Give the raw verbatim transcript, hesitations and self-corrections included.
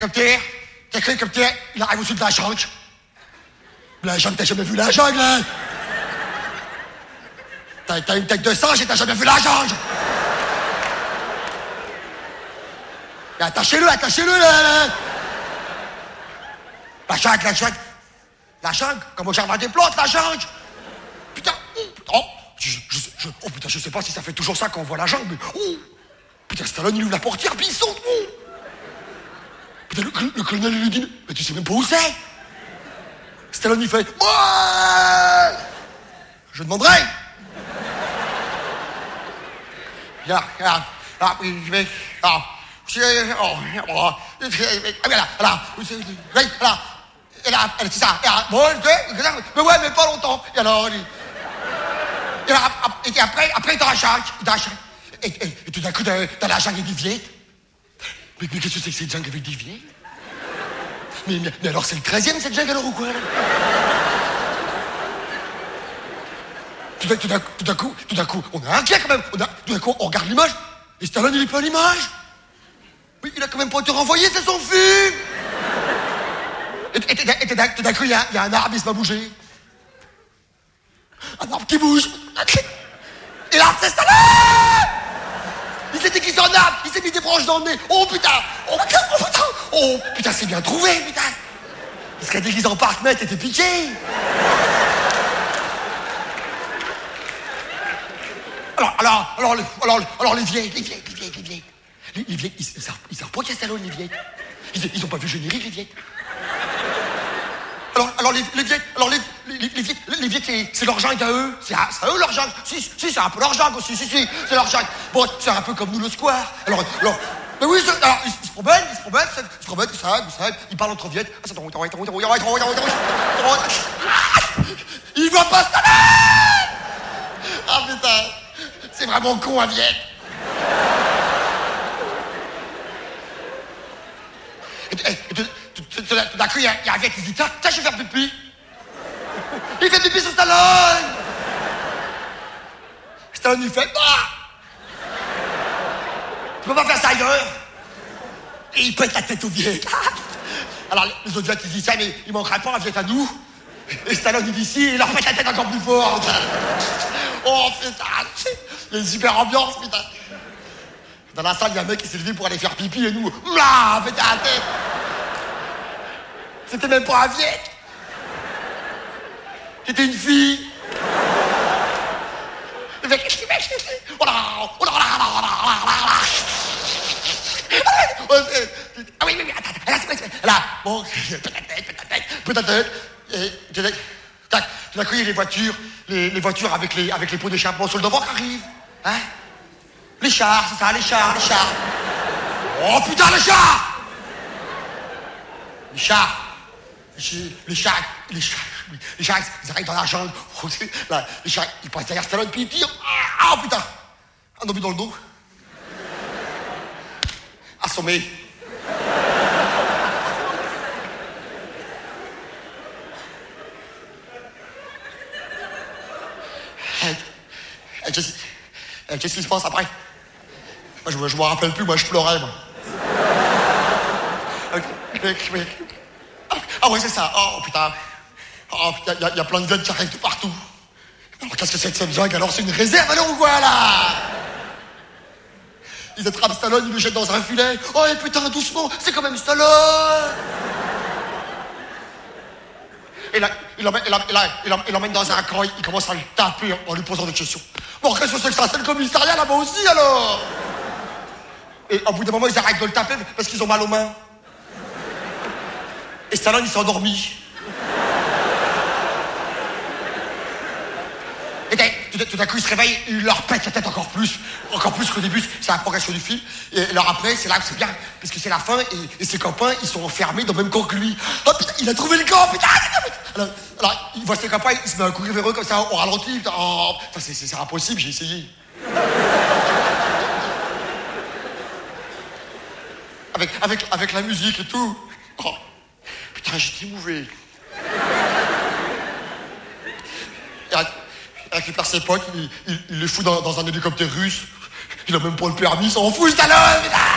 Hélicoptère, t'as cru hélicoptère, il arrive au-dessus de la jungle. La jungle, t'as jamais vu la jungle, hein? T'as, t'as une tête de singe et t'as jamais vu la jungle. Et attachez-le, attachez-le, là, là. La jungle, la jungle. La jungle, comme au jardin des plantes, la jungle. Putain, oh, je, je, je, oh putain, je sais pas si ça fait toujours ça quand on voit la jungle, mais oh, putain, Stallone, il ouvre la portière, puis il saute, oh. Putain, le, le, le colonel, il lui dit, mais tu sais même pas où c'est. Stallone, il fait, ouais. Je demanderai. Là, là, là, je vais, là, oh, oh, là, là, là. Et là, c'est ça. Et là, bon, mais ouais, mais pas longtemps. Et alors, il... Et, là, et après, après, dans la jungle, dans la jungle. Et, et, et tout d'un coup, dans, dans la jungle, il y a des vieilles. Mais, mais qu'est-ce que c'est que cette jungle avec des vieilles? mais, mais, mais alors, c'est le treizième, cette jungle, alors, ou quoi? Tout d'un, tout d'un, tout d'un coup, tout d'un coup, on est inquiet quand même. On a, tout d'un coup, on regarde l'image. Et Stallone, il est pas à l'image. Mais il a quand même pas été renvoyé, c'est son film. Et, et, et, et tout d'un coup, il y, y a un arbre, il se va bouger. Un arbre qui bouge. Et l'arbre, c'est Stallone. Il s'est déguisé en arbre, il s'est mis des branches dans le nez. Oh putain, oh putain, oh putain, oh putain, c'est bien trouvé, putain. Il serait déguisé en partenaire, t'étais piqué. Alors, alors, alors, alors, alors, les vieilles, les vieilles, les vieilles, les vieilles. Les, les vieilles, ils, ils, savent, ils savent pas qu'il y a Stallone, les vieilles. Ils, ils ont pas vu le générique, les vieilles. Alors, alors les, les vieilles, alors les, les, les vieilles, les vieilles, c'est, c'est leur jungle à eux. C'est à, c'est à eux leur jungle. Si, si, c'est un peu leur jungle aussi, si, si, c'est leur jungle. Bon, c'est un peu comme nous le square. Alors, alors, mais oui, c'est, alors, ils, ils se promènent, ils se promènent, ils se promènent, ils savent, ils savent, ils parlent entre viettes. Ils voient pas Stallone. Ah putain, c'est vraiment con, un viette. Et, et, et, tout d'un coup, il y a, y a un gars qui se dit, tiens, tiens, je vais faire pipi. Il fait pipi sur Stallone. Stallone, il fait, bah, tu peux pas faire ça ailleurs. Et il pète la tête au vieil. Alors, les autres gars qui disent ça, mais il manquerait pas un vieux à nous. Et Stallone, il dit si, et il leur pète la tête encore plus fort. Oh, putain, il y a une super ambiance, putain. Dans la salle, il y a un mec qui s'est levé pour aller faire pipi, et nous, là, putain, la tête. C'était même pas un viette. C'était une fille. Le mec, qu'est-ce qu'il fait? Oh là, oh là, oh là, oh là, oh là, oh là. Ah oui, oui, oui, attends, attends, là, c'est là, bon, peut-être tête, peut-être tête, peut-être tête. Et tout d'un coup, il y a les voitures, les, les voitures avec les, avec les pots d'échappement sur le devant qui arrivent. Hein? Les chars, c'est ça, les chars, les chars. Oh putain, les chars! Les chars. Les chats, les chats, les chats, ils arrivent dans la jungle. Là, les chats, ils passent derrière Stallone, puis ils tirent. Ah, oh, putain! Un obus dans le dos. Assommé. Qu'est-ce, qu'est-ce qui se passe après? Moi, je, je me rappelle plus, moi, je pleurais, moi. Ah ouais, c'est ça. Oh putain. Oh putain, il y, y a plein de veines qui arrivent de partout. Alors qu'est-ce que c'est que cette jungle? Alors c'est une réserve alors ou quoi là? Ils attrapent Stallone, ils le jettent dans un filet. Oh et putain, doucement, c'est quand même Stallone. Et là, il l'emmène, il l'emmène, il l'emmène, il l'emmène dans un coin, il commence à le taper en lui posant des questions. Bon, qu'est-ce que c'est que ça? C'est le commissariat là-bas aussi alors? Et au bout d'un moment, ils arrêtent de le taper parce qu'ils ont mal aux mains. Et Stallone, il s'est endormi. Et tout, tout d'un coup, il se réveille, et il leur pète la tête encore plus. Encore plus qu'au début, c'est la progression du film. Et alors après, c'est là que c'est bien, parce que c'est la fin, et, et ses copains, ils sont enfermés dans le même camp que lui. Oh putain, il a trouvé le camp, putain! Alors, alors il voit ses copains, il se met à courir vers eux comme ça, au ralenti. Putain, oh, putain, c'est, c'est, c'est impossible, j'ai essayé. Avec, avec, avec la musique et tout. Oh. Putain, j'étais émouvé. Il récupère ses potes, il, il, il les fout dans, dans un hélicoptère russe. Il a même pas le permis, il s'en fout, Stallone, putain!